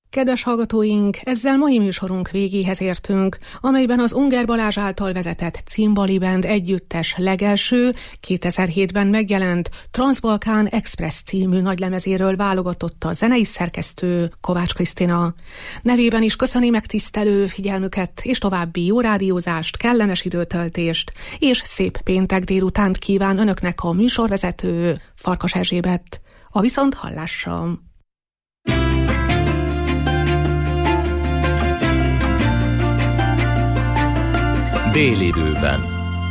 Kedves hallgatóink, ezzel mai műsorunk végéhez értünk, amelyben az Unger Balázs által vezetett Cimbali Band együttes legelső, 2007-ben megjelent Transbalkán Express című nagylemezéről válogatott a zenei szerkesztő Kovács Krisztina. Nevében is köszöni megtisztelő figyelmüket, és további jó rádiózást, kellemes időtöltést, és szép péntek délutánt kíván önöknek a műsorvezető Farkas Erzsébet. A viszonthallásra! Délidőben.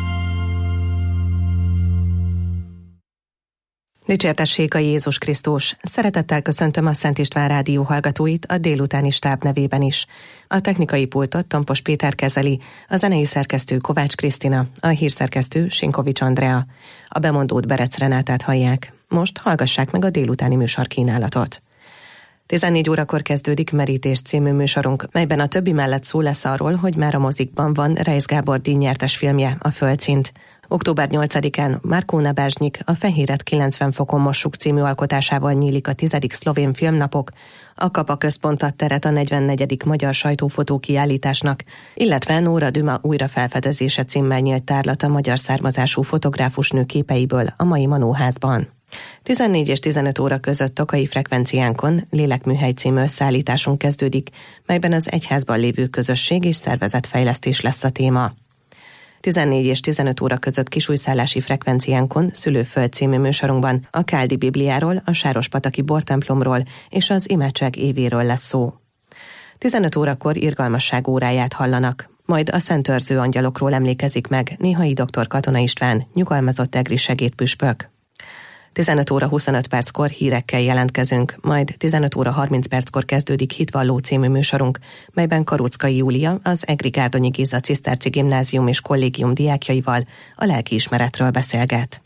Dicsértessék a Jézus Krisztus! Szeretettel köszöntöm a Szent István Rádió hallgatóit a délutáni stáb nevében is. A technikai pultot Tompos Péter kezeli, a zenei szerkesztő Kovács Krisztina, a hírszerkesztő Sinkovics Andrea. A bemondót Berec Renátát hallják. Most hallgassák meg a délutáni műsor kínálatot. 14 órakor kezdődik Merítés című műsorunk, melyben a többi mellett szó lesz arról, hogy már a mozikban van Reisz Gábor díjnyertes filmje, a Földszint. Október 8-án Márkó Nabázsnyik a Fehéret 90 fokon mossuk című alkotásával nyílik a 10. szlovén filmnapok, a Kapa központ ad teret a 44. magyar sajtófotó kiállításnak, illetve Nóra Düma újrafelfedezése címmel nyílt tárlat a magyar származású fotográfusnő képeiből a mai Manóházban. 14 és 15 óra között Tokai frekvenciánkon Lélekműhely című összeállításunk kezdődik, melyben az egyházban lévő közösség és szervezetfejlesztés lesz a téma. 14 és 15 óra között Kisújszállási frekvenciánkon Szülőföld című műsorunkban a Káldi Bibliáról, a Sárospataki bortemplomról és az imádság évéről lesz szó. 15 órakor irgalmasság óráját hallanak, majd a szentőrző angyalokról emlékezik meg Néhai dr. Katona István, nyugalmazott egri segédpüspök. 15 óra 25 perckor hírekkel jelentkezünk, majd 15 óra 30 perckor kezdődik Hitvalló című műsorunk, melyben Karóczkai Júlia, az Egri Gárdonyi Géza Ciszterci Gimnázium és Kollégium diákjaival a lelkiismeretről beszélget.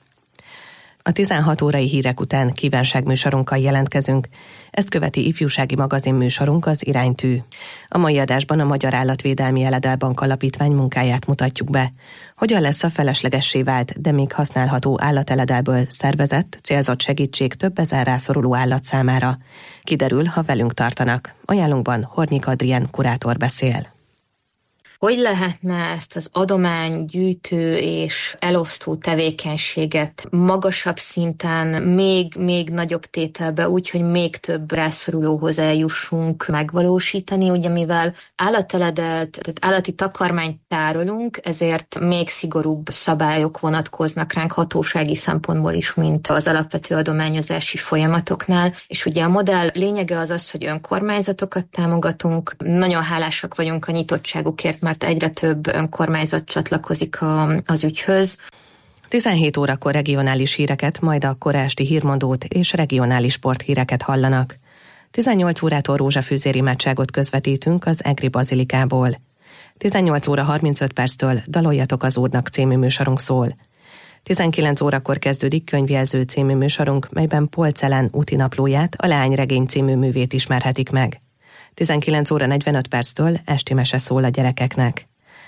A 16 órai hírek után kívánságműsorunkkal jelentkezünk, ezt követi ifjúsági magazin műsorunk, az Iránytű. A mai adásban a Magyar Állatvédelmi Eledelbank Alapítvány munkáját mutatjuk be. Hogyan lesz a feleslegessé vált, de még használható állateledelből szervezett, célzott segítség több ezer rászoruló állat számára? Kiderül, ha velünk tartanak. Ajánlunkban Hornyik Adrien kurátor beszél. Hogy lehetne ezt az adománygyűjtő és elosztó tevékenységet magasabb szinten, még nagyobb tételbe, úgy, hogy még több rászorulóhoz eljussunk megvalósítani, ugye mivel állateledelt, tehát állati takarmányt tárolunk, ezért még szigorúbb szabályok vonatkoznak ránk hatósági szempontból is, mint az alapvető adományozási folyamatoknál, és ugye a modell lényege az, hogy önkormányzatokat támogatunk, nagyon hálásak vagyunk a nyitottságukért, mert egyre több önkormányzat csatlakozik az ügyhöz. 17 órakor regionális híreket, majd a korásti hírmondót és regionális sporthíreket hallanak. 18 órától rózsafűzér imádságot közvetítünk az Egri Bazilikából. 18 óra 35 perctől Daloljatok az Úrnak című műsorunk szól. 19 órakor kezdődik Könyvjelző című műsorunk, melyben Polc Ellen útinaplóját, a Leányregény című művét ismerhetik meg. 19 óra 45 perctől esti mese szól a gyerekeknek.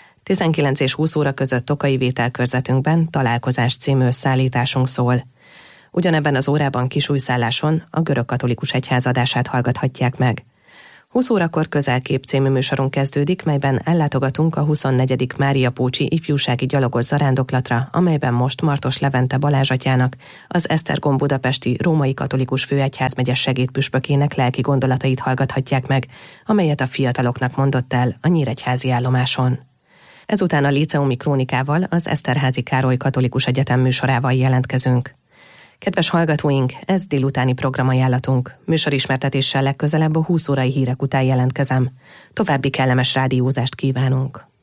19 és 20 óra között Tokai vételkörzetünkben Találkozás című összeállításunk szól. Ugyanebben az órában Kisújszálláson a Görögkatolikus Egyház adását hallgathatják meg. 20 órakor Közelkép című műsorunk kezdődik, melyben ellátogatunk a 24. Mária Pócsi ifjúsági gyalogos zarándoklatra, amelyben most Martos Levente Balázs atyának, az Esztergom budapesti római katolikus főegyházmegye segédpüspökének lelki gondolatait hallgathatják meg, amelyet a fiataloknak mondott el a nyíregyházi állomáson. Ezután a líceumi krónikával, az Eszterházi Károly Katolikus Egyetem műsorával jelentkezünk. Kedves hallgatóink, ez délutáni programajánlatunk. Műsorismertetéssel legközelebb a 20 órai hírek után jelentkezem. További kellemes rádiózást kívánunk.